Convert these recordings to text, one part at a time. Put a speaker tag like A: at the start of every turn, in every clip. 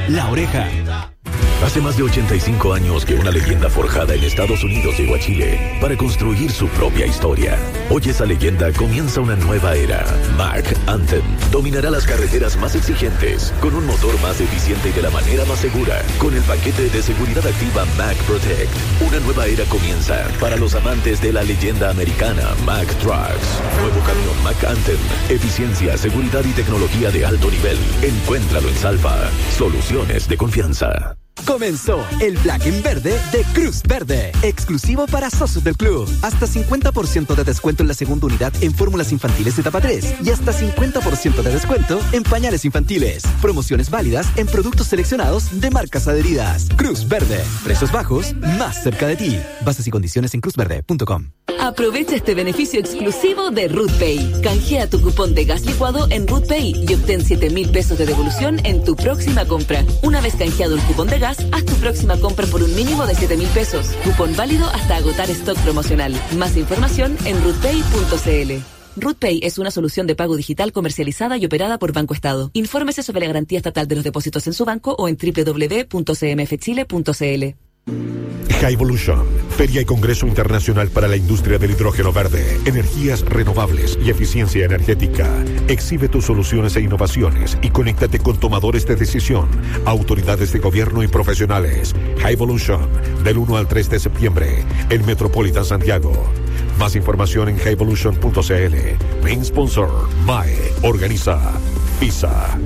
A: La Oreja.
B: Hace más de 85 años que una leyenda forjada en Estados Unidos llegó a Chile para construir su propia historia. Hoy esa leyenda comienza una nueva era. Mack Anthem dominará las carreteras más exigentes con un motor más eficiente y de la manera más segura. Con el paquete de seguridad activa Mack Protect, una nueva era comienza para los amantes de la leyenda americana Mack Trucks. Nuevo camión Mack Anthem, eficiencia, seguridad y tecnología de alto nivel. Encuéntralo en Salva. Soluciones de confianza.
A: Comenzó el Black en Verde de Cruz Verde, exclusivo para socios del club. Hasta 50% de descuento en la segunda unidad en fórmulas infantiles de etapa 3 y hasta 50% de descuento en pañales infantiles. Promociones válidas en productos seleccionados de marcas adheridas. Cruz Verde, precios bajos, más cerca de ti. Bases y condiciones en cruzverde.com.
C: Aprovecha este beneficio exclusivo de RootPay. Canjea tu cupón de gas licuado en RootPay y obtén 7,000 pesos de devolución en tu próxima compra. Una vez canjeado el cupón de gas, haz tu próxima compra por un mínimo de 7,000 pesos. Cupón válido hasta agotar stock promocional. Más información en rootpay.cl. RootPay es una solución de pago digital comercializada y operada por Banco Estado. Infórmese sobre la garantía estatal de los depósitos en su banco o en www.cmfchile.cl.
D: Highvolution, Feria y Congreso Internacional para la Industria del Hidrógeno Verde, Energías Renovables y Eficiencia Energética. Exhibe tus soluciones e innovaciones y conéctate con tomadores de decisión, autoridades de gobierno y profesionales. Highvolution, del 1 al 3 de septiembre, en Metropolitan Santiago. Más información en highvolution.cl. Main sponsor, MAE. Organiza FISA.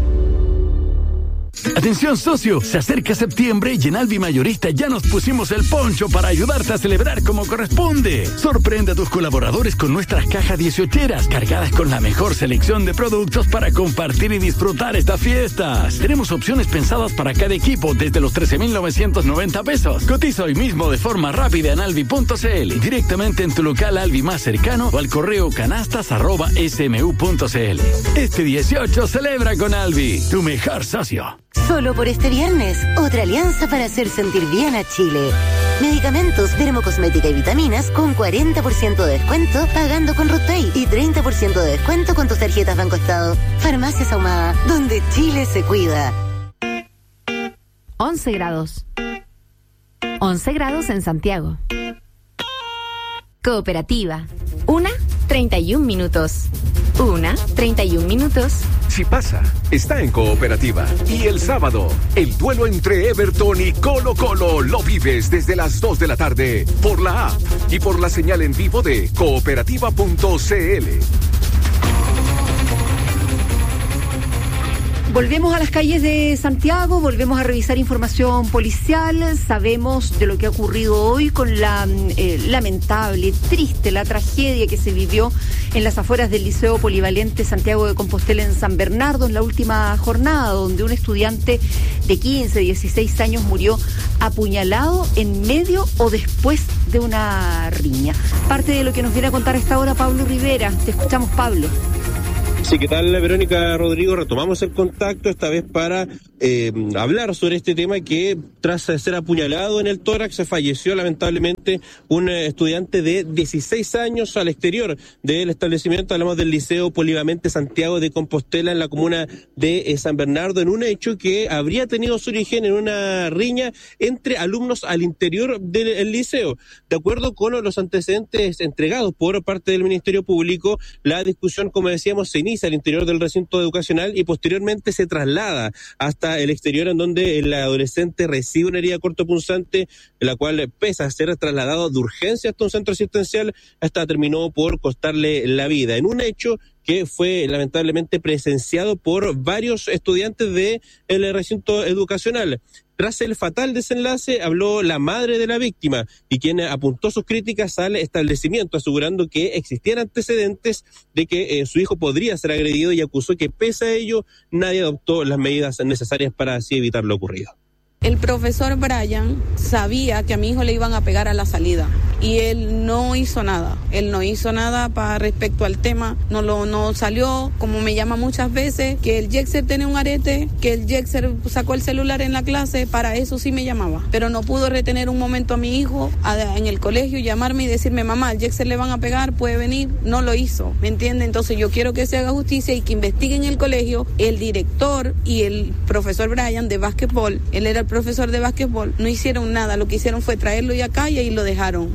E: Atención socio, se acerca septiembre y en Alvi Mayorista ya nos pusimos el poncho para ayudarte a celebrar como corresponde. Sorprende a tus colaboradores con nuestras cajas 18eras cargadas con la mejor selección de productos para compartir y disfrutar estas fiestas. Tenemos opciones pensadas para cada equipo desde los 13,990 pesos. Cotiza hoy mismo de forma rápida en alvi.cl, directamente en tu local Alvi más cercano o al correo canastas@smu.cl. Este 18 celebra con Alvi, tu mejor socio.
F: Solo por este viernes, otra alianza para hacer sentir bien a Chile. Medicamentos, dermocosmética y vitaminas con 40% de descuento pagando con RootPay y 30% de descuento con tus tarjetas Banco Estado. Farmacias Ahumada, donde Chile se cuida.
G: 11 grados. 11 grados en Santiago. Cooperativa. 1:31 minutos. 1:31 minutos.
H: Si pasa, está en Cooperativa. Y el sábado, el duelo entre Everton y Colo-Colo lo vives desde las 2 de la tarde por la app y por la señal en vivo de cooperativa.cl.
I: Volvemos a las calles de Santiago, volvemos a revisar información policial, sabemos de lo que ha ocurrido hoy con la lamentable, triste, la tragedia que se vivió en las afueras del Liceo Polivalente Santiago de Compostela en San Bernardo en la última jornada, donde un estudiante de 15, 16 años murió apuñalado en medio o después de una riña. Parte de lo que nos viene a contar a esta hora Pablo Rivera. Te escuchamos, Pablo.
J: Sí, ¿qué tal, Verónica, Rodrigo? Retomamos el contacto esta vez para hablar sobre este tema que tras ser apuñalado en el tórax falleció lamentablemente un estudiante de 16 años al exterior del establecimiento. Hablamos del Liceo Polivalente Santiago de Compostela en la comuna de San Bernardo, en un hecho que habría tenido su origen en una riña entre alumnos al interior del liceo. De acuerdo con los antecedentes entregados por parte del Ministerio Público, la discusión, como decíamos, se inicia al interior del recinto educacional y posteriormente se traslada hasta el exterior, en donde el adolescente recibe una herida cortopunzante, en la cual, pese a ser trasladado de urgencia hasta un centro asistencial, hasta terminó por costarle la vida, en un hecho que fue lamentablemente presenciado por varios estudiantes del recinto educacional. Tras el fatal desenlace, habló la madre de la víctima y quien apuntó sus críticas al establecimiento, asegurando que existían antecedentes de que su hijo podría ser agredido, y acusó que pese a ello nadie adoptó las medidas necesarias para así evitar lo ocurrido.
K: El profesor Brian sabía que a mi hijo le iban a pegar a la salida y él no hizo nada. Él no hizo nada para respecto al tema. No salió, como me llama muchas veces, que el Yexer tenía un arete, que el Yexer sacó el celular en la clase. Para eso sí me llamaba. Pero no pudo retener un momento a mi hijo en el colegio, llamarme y decirme, mamá, al Yexer le van a pegar, puede venir. No lo hizo, ¿me entiende? Entonces yo quiero que se haga justicia y que investiguen el colegio. El director y el profesor Brian de básquetbol, él era el profesor de básquetbol, no hicieron nada. Lo que hicieron fue traerlo y acá y ahí lo dejaron.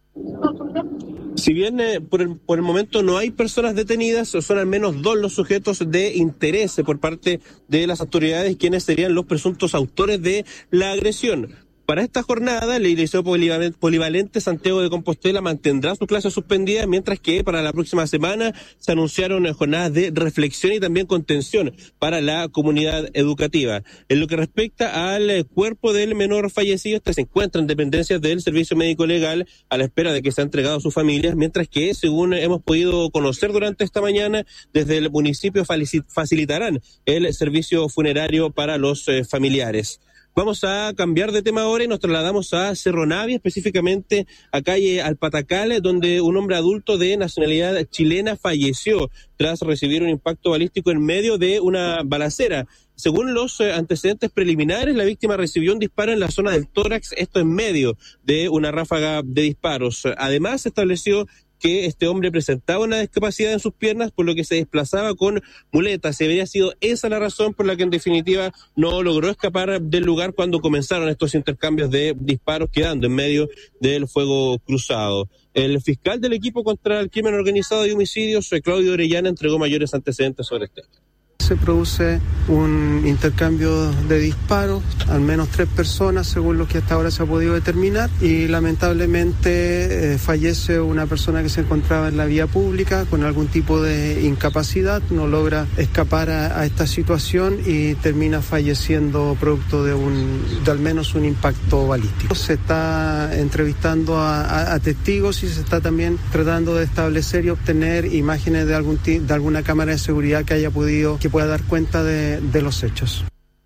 J: Si bien por el momento no hay personas detenidas, son al menos 2 los sujetos de interés por parte de las autoridades, quienes serían los presuntos autores de la agresión. Para esta jornada, el Liceo Polivalente Santiago de Compostela mantendrá sus clases suspendidas, mientras que para la próxima semana se anunciaron jornadas de reflexión y también contención para la comunidad educativa. En lo que respecta al cuerpo del menor fallecido, este se encuentra en dependencias del Servicio Médico Legal a la espera de que sea entregado a sus familias, mientras que, según hemos podido conocer durante esta mañana, desde el municipio facilitarán el servicio funerario para los familiares. Vamos a cambiar de tema ahora y nos trasladamos a Cerro Navia, específicamente a calle Alpatacal, donde un hombre adulto de nacionalidad chilena falleció tras recibir un impacto balístico en medio de una balacera. Según los antecedentes preliminares, la víctima recibió un disparo en la zona del tórax, esto en medio de una ráfaga de disparos. Además, se estableció que este hombre presentaba una discapacidad en sus piernas, por lo que se desplazaba con muletas. Y habría sido esa la razón por la que en definitiva no logró escapar del lugar cuando comenzaron estos intercambios de disparos, quedando en medio del fuego cruzado. El fiscal del equipo contra el crimen organizado y homicidios, Claudio Orellana, entregó mayores antecedentes sobre este tema.
L: Se produce un intercambio de disparos, al menos 3 personas según lo que hasta ahora se ha podido determinar, y lamentablemente fallece una persona que se encontraba en la vía pública con algún tipo de incapacidad, no logra escapar a esta situación y termina falleciendo producto de al menos un impacto balístico. Se está entrevistando a testigos y se está también tratando de establecer y obtener imágenes de alguna cámara de seguridad que pueda dar cuenta de los hechos.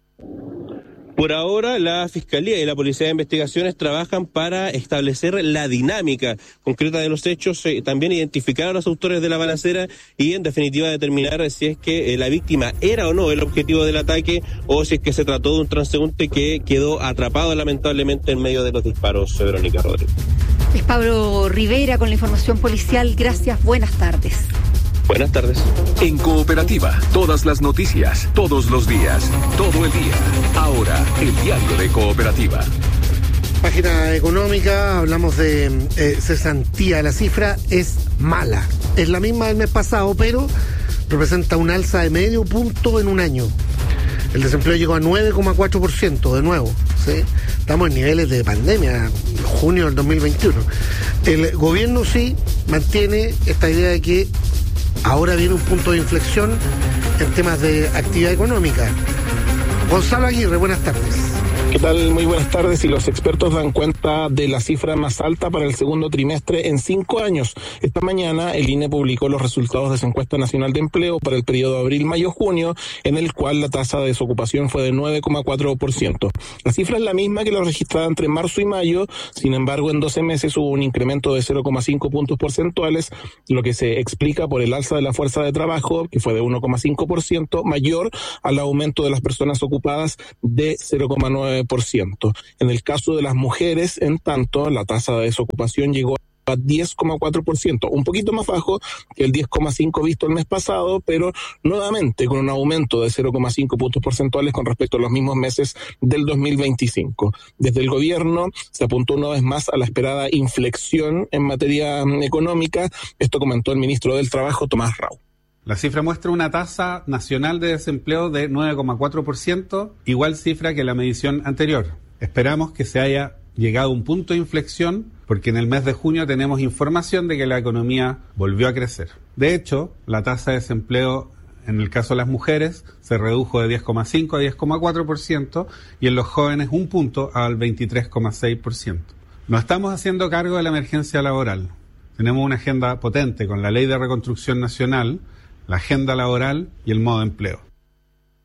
J: Por ahora, la Fiscalía y la Policía de Investigaciones trabajan para establecer la dinámica concreta de los hechos, también identificar a los autores de la balacera y, en definitiva, determinar si es que la víctima era o no el objetivo del ataque o si es que se trató de un transeúnte que quedó atrapado lamentablemente en medio de los disparos. Verónica Rodríguez.
I: Es Pablo Rivera con la información policial. Gracias, buenas tardes.
H: Buenas tardes. En Cooperativa, todas las noticias, todos los días, todo el día. Ahora, el diario de Cooperativa.
M: Página económica, hablamos de cesantía. La cifra es mala. Es la misma del mes pasado, pero representa un alza de medio punto en un año. El desempleo llegó a 9,4% de nuevo, ¿sí? Estamos en niveles de pandemia, junio del 2021. El gobierno sí mantiene esta idea de que ahora viene un punto de inflexión en temas de actividad económica. Gonzalo Aguirre, buenas tardes.
N: ¿Qué tal? Muy buenas tardes. Y los expertos dan cuenta de la cifra más alta para el segundo trimestre en 5 años. Esta mañana el INE publicó los resultados de su encuesta nacional de empleo para el periodo abril-mayo-junio, en el cual la tasa de desocupación fue de 9,4%. La cifra es la misma que la registrada entre marzo y mayo, sin embargo en 12 meses hubo un incremento de 0,5 puntos porcentuales, lo que se explica por el alza de la fuerza de trabajo, que fue de 1,5%, mayor al aumento de las personas ocupadas de 0,9%. En el caso de las mujeres, en tanto, la tasa de desocupación llegó a 10,4%, un poquito más bajo que el 10,5% visto el mes pasado, pero nuevamente con un aumento de 0,5 puntos porcentuales con respecto a los mismos meses del 2025. Desde el gobierno se apuntó una vez más a la esperada inflexión en materia económica. Esto comentó el ministro del Trabajo, Tomás Rau.
O: La cifra muestra una tasa nacional de desempleo de 9,4%, igual cifra que la medición anterior. Esperamos que se haya llegado a un punto de inflexión, porque en el mes de junio tenemos información de que la economía volvió a crecer. De hecho, la tasa de desempleo en el caso de las mujeres se redujo de 10,5 a 10,4% y en los jóvenes un punto al 23,6%. No estamos haciendo cargo de la emergencia laboral. Tenemos una agenda potente con la Ley de Reconstrucción Nacional, la agenda laboral y el modo de empleo.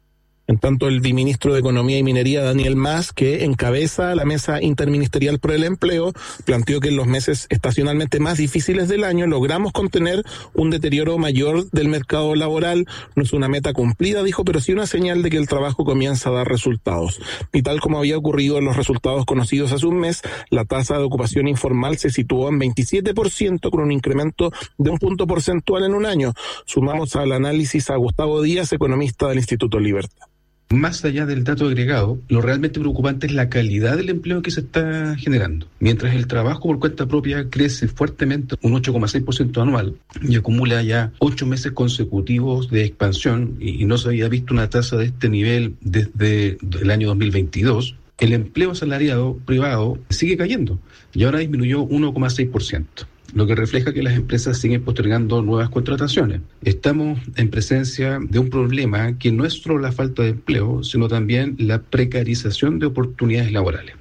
N: En tanto, el viceministro de Economía y Minería, Daniel Mas, que encabeza la mesa interministerial por el empleo, planteó que en los meses estacionalmente más difíciles del año logramos contener un deterioro mayor del mercado laboral. No es una meta cumplida, dijo, pero sí una señal de que el trabajo comienza a dar resultados. Y tal como había ocurrido en los resultados conocidos hace un mes, la tasa de ocupación informal se situó en 27% con un incremento de un punto porcentual en un año. Sumamos al análisis a Gustavo Díaz, economista del Instituto Libertad.
P: Más allá del dato agregado, lo realmente preocupante es la calidad del empleo que se está generando. Mientras el trabajo por cuenta propia crece fuertemente, un 8,6% anual, y acumula ya 8 meses consecutivos de expansión, y no se había visto una tasa de este nivel desde el año 2022, el empleo asalariado privado sigue cayendo, y ahora disminuyó 1,6%. Lo que refleja que las empresas siguen postergando nuevas contrataciones. Estamos en presencia de un problema que no es solo la falta de empleo, sino también la precarización de oportunidades laborales.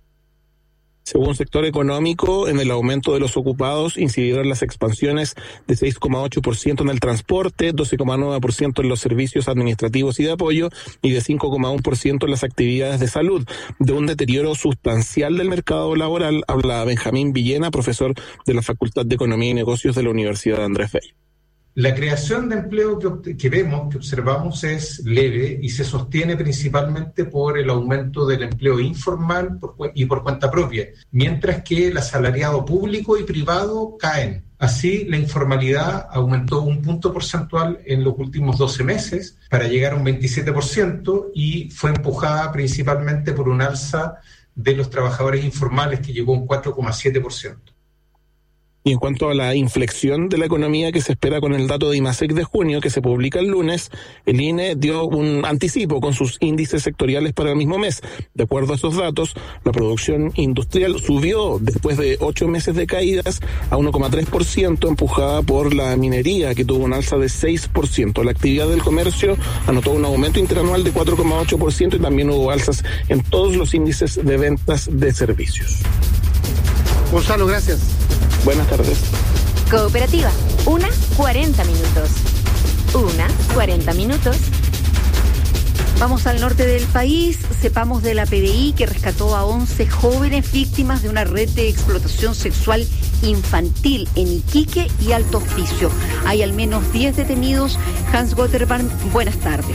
N: Según sector económico, en el aumento de los ocupados incidieron las expansiones de 6,8% en el transporte, 12,9% en los servicios administrativos y de apoyo y de 5,1% en las actividades de salud. De un deterioro sustancial del mercado laboral habla Benjamín Villena, profesor de la Facultad de Economía y Negocios de la Universidad de Andrés Bello.
Q: La creación de empleo que observamos es leve y se sostiene principalmente por el aumento del empleo informal y por cuenta propia, mientras que el asalariado público y privado caen. Así, la informalidad aumentó un punto porcentual en los últimos 12 meses para llegar a un 27% y fue empujada principalmente por un alza de los trabajadores informales que llegó a un 4,7%.
N: Y en cuanto a la inflexión de la economía que se espera con el dato de IMASEC de junio, que se publica el lunes, el INE dio un anticipo con sus índices sectoriales para el mismo mes. De acuerdo a esos datos, la producción industrial subió después de 8 meses de caídas a 1,3%, empujada por la minería, que tuvo un alza de 6%. La actividad del comercio anotó un aumento interanual de 4,8% y también hubo alzas en todos los índices de ventas de servicios.
M: Gonzalo, gracias.
N: Buenas tardes.
G: Cooperativa, 1:40 minutos. 1:40 minutos.
I: Vamos al norte del país, sepamos de la PDI que rescató a 11 jóvenes víctimas de una red de explotación sexual infantil en Iquique y Alto Hospicio. Hay al menos 10 detenidos. Hans Gotterman, buenas tardes.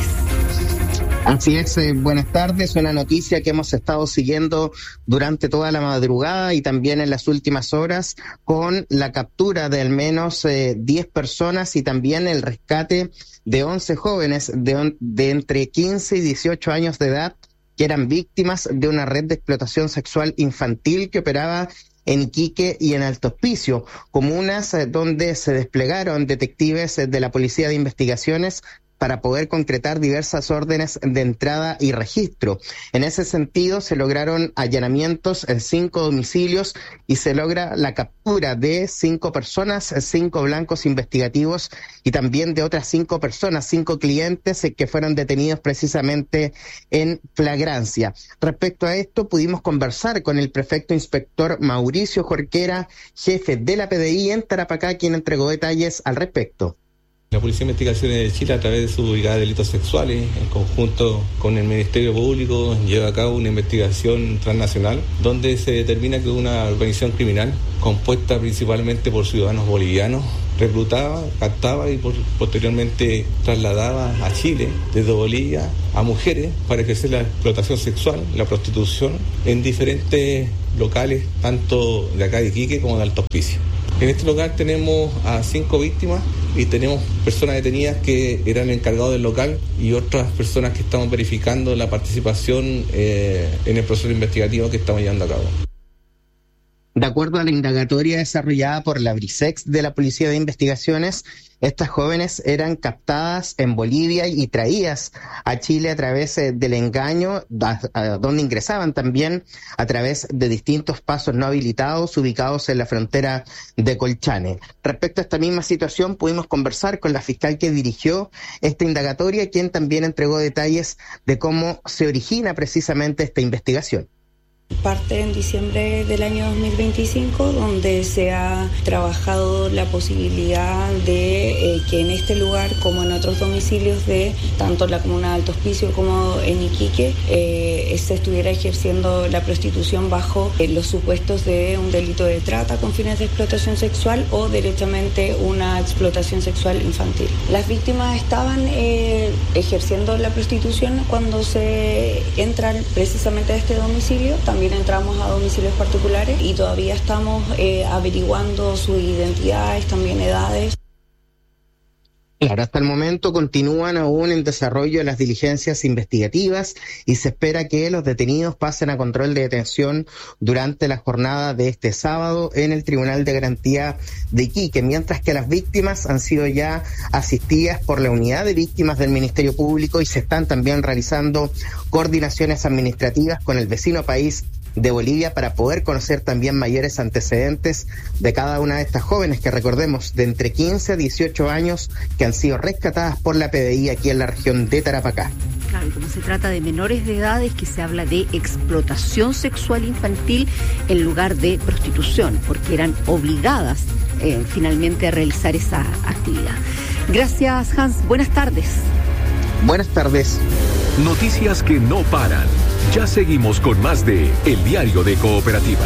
R: Así es, buenas tardes. Una noticia que hemos estado siguiendo durante toda la madrugada y también en las últimas horas, con la captura de al menos 10 personas y también el rescate de 11 jóvenes de entre 15 y 18 años de edad que eran víctimas de una red de explotación sexual infantil que operaba en Iquique y en Alto Hospicio, comunas donde se desplegaron detectives de la Policía de Investigaciones para poder concretar diversas órdenes de entrada y registro. En ese sentido, se lograron allanamientos en 5 domicilios y se logra la captura de 5 personas, 5 blancos investigativos y también de otras 5 personas, 5 clientes que fueron detenidos precisamente en flagrancia. Respecto a esto, pudimos conversar con el prefecto inspector Mauricio Jorquera, jefe de la PDI en Tarapacá, quien entregó detalles al respecto.
S: La Policía de Investigaciones de Chile, a través de su Brigada de Delitos Sexuales, en conjunto con el Ministerio Público, lleva a cabo una investigación transnacional donde se determina que una organización criminal compuesta principalmente por ciudadanos bolivianos reclutaba, captaba y posteriormente trasladaba a Chile desde Bolivia a mujeres para ejercer la explotación sexual, la prostitución en diferentes locales, tanto de acá de Iquique como de Alto Hospicio. En este lugar tenemos a 5 víctimas y tenemos personas detenidas que eran encargados del local y otras personas que estamos verificando la participación en el proceso investigativo que estamos llevando a cabo.
R: De acuerdo a la indagatoria desarrollada por la Brisex de la Policía de Investigaciones, estas jóvenes eran captadas en Bolivia y traídas a Chile a través del engaño, donde ingresaban también a través de distintos pasos no habilitados ubicados en la frontera de Colchane. Respecto a esta misma situación, pudimos conversar con la fiscal que dirigió esta indagatoria, quien también entregó detalles de cómo se origina precisamente esta investigación.
K: Parte en diciembre del año 2025, donde se ha trabajado la posibilidad de que en este lugar, como en otros domicilios de tanto la comuna de Alto Hospicio como en Iquique, se estuviera ejerciendo la prostitución bajo los supuestos de un delito de trata con fines de explotación sexual o derechamente una explotación sexual infantil. Las víctimas estaban ejerciendo la prostitución cuando se entran precisamente a este domicilio. También entramos a domicilios particulares y todavía estamos averiguando sus identidades, también edades.
R: Claro, hasta el momento continúan aún en desarrollo las diligencias investigativas y se espera que los detenidos pasen a control de detención durante la jornada de este sábado en el Tribunal de Garantía de Iquique, mientras que las víctimas han sido ya asistidas por la Unidad de Víctimas del Ministerio Público y se están también realizando coordinaciones administrativas con el vecino país de Bolivia para poder conocer también mayores antecedentes de cada una de estas jóvenes que, recordemos, de entre 15 a 18 años que han sido rescatadas por la PDI aquí en la región de Tarapacá.
I: Claro, y como se trata de menores de edad, es que se habla de explotación sexual infantil en lugar de prostitución, porque eran obligadas finalmente a realizar esa actividad. Gracias, Hans. Buenas tardes.
R: Buenas tardes.
H: Noticias que no paran. Ya seguimos con más de El Diario de Cooperativa.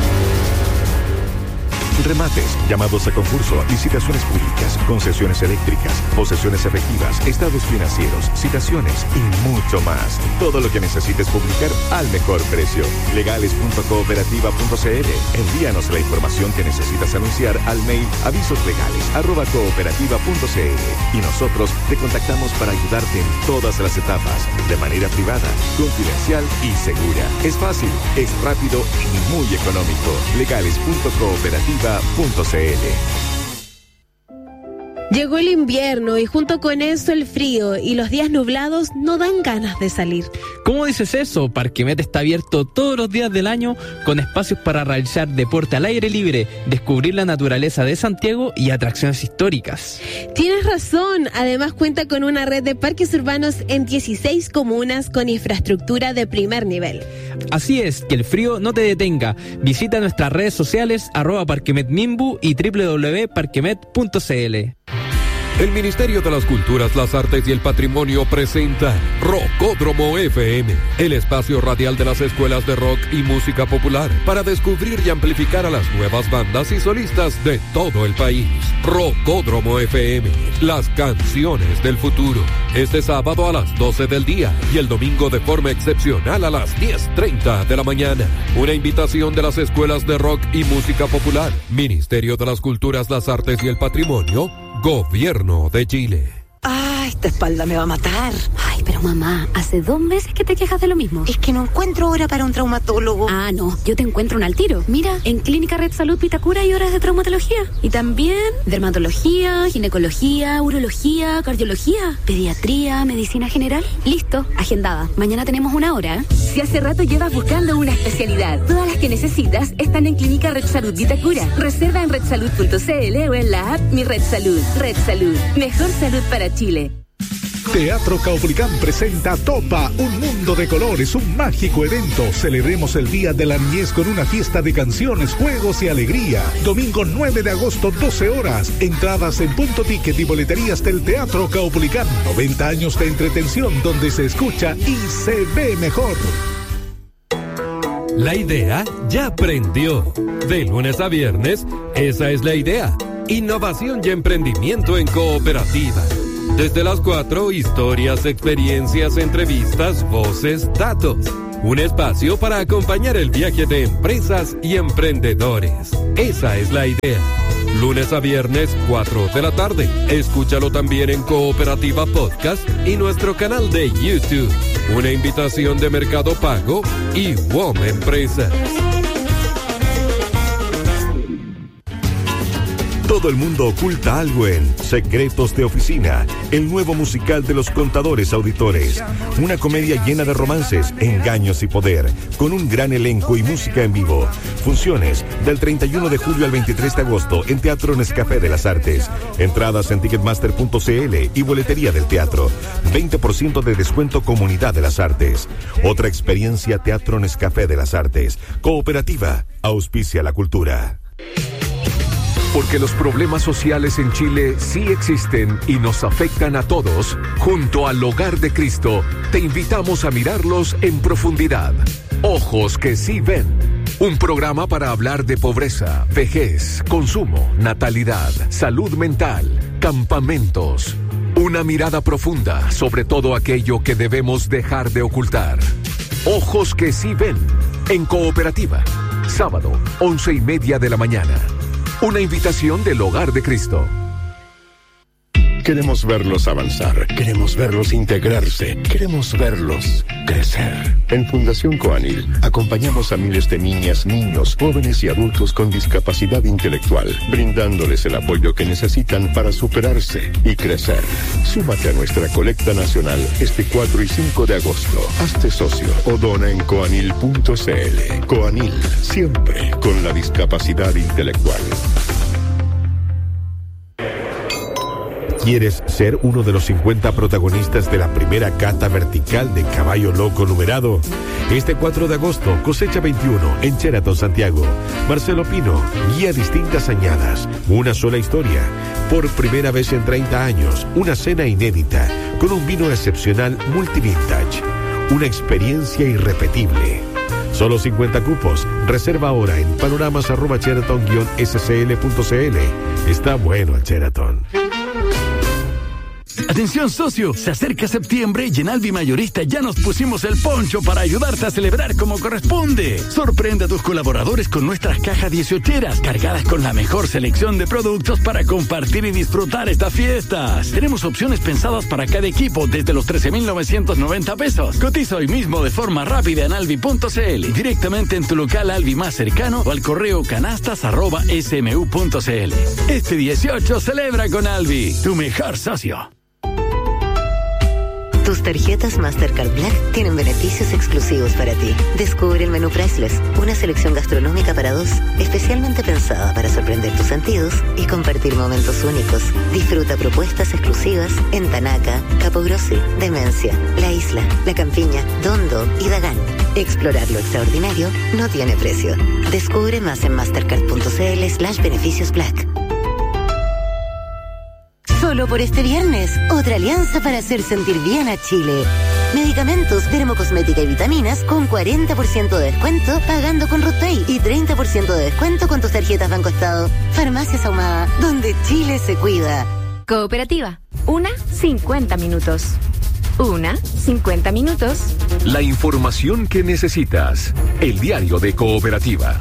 D: Remates, llamados a concurso, licitaciones públicas, concesiones eléctricas, posesiones efectivas, estados financieros, citaciones y mucho más. Todo lo que necesites publicar al mejor precio. Legales.cooperativa.cl. Envíanos la información que necesitas anunciar al mail avisoslegales@cooperativa.cl y nosotros te contactamos para ayudarte en todas las etapas, de manera privada, confidencial y segura. Es fácil, es rápido y muy económico. Legales.cooperativa.cl.
T: Llegó el invierno y junto con eso el frío y los días nublados no dan ganas de salir.
U: ¿Cómo dices eso? Parquemet está abierto todos los días del año con espacios para realizar deporte al aire libre, descubrir la naturaleza de Santiago y atracciones históricas.
T: Tienes razón, además cuenta con una red de parques urbanos en 16 comunas con infraestructura de primer nivel.
U: Así es, que el frío no te detenga. Visita nuestras redes sociales @parquemetmimbu y www.parquemet.cl.
H: El Ministerio de las Culturas, las Artes y el Patrimonio presenta Rocódromo FM, el espacio radial de las escuelas de rock y música popular para descubrir y amplificar a las nuevas bandas y solistas de todo el país. Rocódromo FM, las canciones del futuro. Este sábado a las 12 del día y el domingo de forma excepcional a las 10:30 de la mañana. Una invitación de las escuelas de rock y música popular. Ministerio de las Culturas, las Artes y el Patrimonio. Gobierno de Chile.
F: Ay, esta espalda me va a matar.
G: Ay, pero mamá, hace 2 meses que te quejas de lo mismo.
F: Es que no encuentro hora para un traumatólogo.
G: Ah, no, yo te encuentro un al tiro. Mira, en Clínica Red Salud Vitacura hay horas de traumatología. Y también dermatología, ginecología, urología, cardiología, pediatría, medicina general. Listo, agendada. Mañana tenemos 1 hora.
C: Si hace rato llevas buscando una especialidad, todas las que necesitas están en Clínica Red Salud Vitacura. Reserva en redsalud.cl o en la app Mi Red Salud. Red Salud, mejor salud para Chile.
V: Teatro Caupolicán presenta Topa, un mundo de colores, un mágico evento. Celebremos el Día de la Niñez con una fiesta de canciones, juegos y alegría. Domingo 9 de agosto, 12 horas. Entradas en Punto Ticket y boleterías del Teatro Caupolicán. 90 años de entretención donde se escucha y se ve mejor.
H: La idea ya prendió. De lunes a viernes, esa es la idea. Innovación y emprendimiento en cooperativa. Desde las 4, historias, experiencias, entrevistas, voces, datos. Un espacio para acompañar el viaje de empresas y emprendedores. Esa es la idea. Lunes a viernes, 4 de la tarde. Escúchalo también en Cooperativa Podcast y nuestro canal de YouTube. Una invitación de Mercado Pago y WOM Empresas.
D: Todo el mundo oculta algo en Secretos de Oficina, el nuevo musical de los contadores auditores. Una comedia llena de romances, engaños y poder, con un gran elenco y música en vivo. Funciones del 31 de julio al 23 de agosto en Teatro Nescafé de las Artes. Entradas en ticketmaster.cl y boletería del teatro. 20% de descuento Comunidad de las Artes. Otra experiencia Teatro Nescafé de las Artes. Cooperativa, auspicia la cultura.
H: Porque los problemas sociales en Chile sí existen y nos afectan a todos, junto al Hogar de Cristo, te invitamos a mirarlos en profundidad. Ojos que sí ven. Un programa para hablar de pobreza, vejez, consumo, natalidad, salud mental, campamentos. Una mirada profunda sobre todo aquello que debemos dejar de ocultar. Ojos que sí ven. En Cooperativa. Sábado, 11:30 de la mañana. Una invitación del Hogar de Cristo.
D: Queremos verlos avanzar, queremos verlos integrarse, queremos verlos crecer. En Fundación Coanil acompañamos a miles de niñas, niños, jóvenes y adultos con discapacidad intelectual, brindándoles el apoyo que necesitan para superarse y crecer. Súmate a nuestra colecta nacional este 4 y 5 de agosto. Hazte socio o dona en coanil.cl. Coanil, siempre con la discapacidad intelectual. ¿Quieres ser uno de los 50 protagonistas de la primera cata vertical de caballo loco numerado? Este 4 de agosto, cosecha 21, en Sheraton, Santiago. Marcelo Pino guía distintas añadas, una sola historia. Por primera vez en 30 años, una cena inédita, con un vino excepcional multivintage. Una experiencia irrepetible. Solo 50 cupos. Reserva ahora en panoramas@sheraton-scl.cl. Está bueno el Sheraton.
E: Atención socio, se acerca septiembre y en Alvi Mayorista ya nos pusimos el poncho para ayudarte a celebrar como corresponde. Sorprende a tus colaboradores con nuestras cajas 18eras cargadas con la mejor selección de productos para compartir y disfrutar estas fiestas. Tenemos opciones pensadas para cada equipo desde los 13,990 pesos. Cotiza hoy mismo de forma rápida en alvi.cl, directamente en tu local Alvi más cercano o al correo canastas@smu.cl. Este 18 celebra con Alvi, tu mejor socio.
F: Tus tarjetas Mastercard Black tienen beneficios exclusivos para ti. Descubre el menú Priceless, una selección gastronómica para dos, especialmente pensada para sorprender tus sentidos y compartir momentos únicos. Disfruta propuestas exclusivas en Tanaca, Capogrossi, Demencia, La Isla, La Campiña, Dondo y Dagán. Explorar lo extraordinario no tiene precio. Descubre más en mastercard.cl/beneficios Black. Solo por este viernes, otra alianza para hacer sentir bien a Chile. Medicamentos, dermocosmética y vitaminas con 40% de descuento pagando con RutPay y 30% de descuento con tus tarjetas Banco Estado. Farmacias Ahumada, donde Chile se cuida.
A: Cooperativa. 50 minutos. 50 minutos.
H: La información que necesitas. El diario de Cooperativa.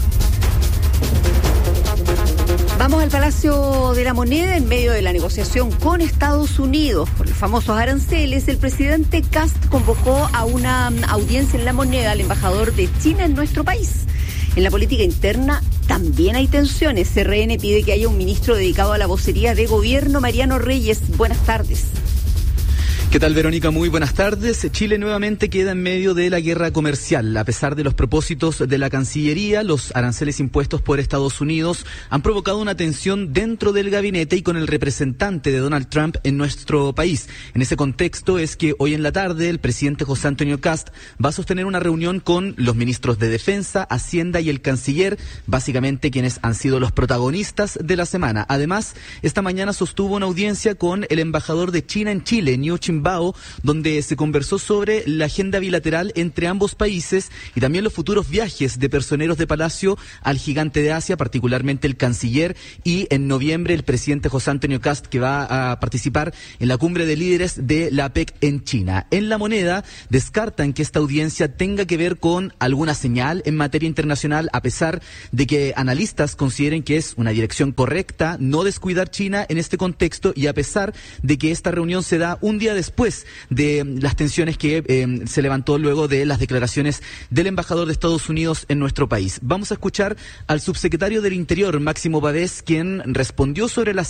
I: Vamos al Palacio de la Moneda en medio de la negociación con Estados Unidos por los famosos aranceles. El presidente Kast convocó a una audiencia en la Moneda al embajador de China en nuestro país. En la política interna también hay tensiones. CRN pide que haya un ministro dedicado a la vocería de gobierno. Mariano Reyes, buenas tardes.
B: ¿Qué tal, Verónica? Muy buenas tardes. Chile nuevamente queda en medio de la guerra comercial. A pesar de los propósitos de la Cancillería, los aranceles impuestos por Estados Unidos han provocado una tensión dentro del gabinete y con el representante de Donald Trump en nuestro país. En ese contexto es que hoy en la tarde el presidente José Antonio Kast va a sostener una reunión con los ministros de Defensa, Hacienda y el Canciller, básicamente quienes han sido los protagonistas de la semana. Además, esta mañana sostuvo una audiencia con el embajador de China en Chile, Niu Qinbao, donde se conversó sobre la agenda bilateral entre ambos países y también los futuros viajes de personeros de Palacio al gigante de Asia, particularmente el canciller, y en noviembre el presidente José Antonio Kast, que va a participar en la cumbre de líderes de la APEC en China. En La Moneda descartan que esta audiencia tenga que ver con alguna señal en materia internacional, a pesar de que analistas consideren que es una dirección correcta no descuidar China en este contexto y a pesar de que esta reunión se da un día después después de las tensiones que se levantó luego de las declaraciones del embajador de Estados Unidos en nuestro país. Vamos a escuchar al subsecretario del Interior, Máximo Pavés, quien respondió sobre las